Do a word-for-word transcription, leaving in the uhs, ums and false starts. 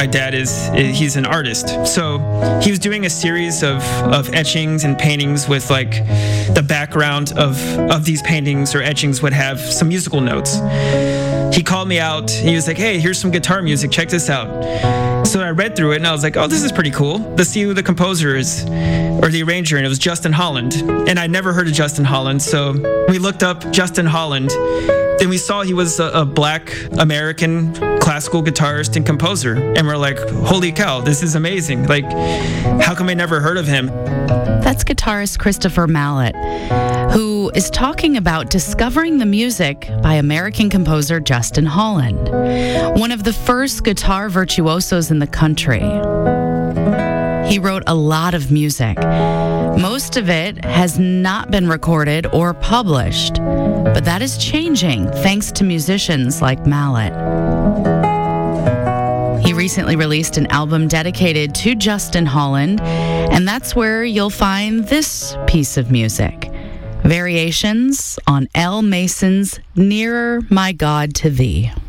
dad is, he's an artist. So he was doing a series of, of etchings and paintings with like the background of, of these paintings or etchings would have some musical notes. He called me out. He was like, hey, here's some guitar music. Check this out. So I read through it and I was like, oh, this is pretty cool. Let's see who the composer is or the arranger. And it was Justin Holland. And I'd never heard of Justin Holland. So we looked up Justin Holland. Then we saw he was a, a black American classical guitarist and composer. And we're like, holy cow, this is amazing. Like, how come I never heard of him? That's guitarist Christopher Mallet, who is talking about discovering the music by American composer Justin Holland, one of the first guitar virtuosos in the country. He wrote a lot of music. Most of it has not been recorded or published, but that is changing thanks to musicians like Mallet. He recently released an album dedicated to Justin Holland, and that's where you'll find this piece of music, Variations on L. Mason's Nearer, My God, to Thee.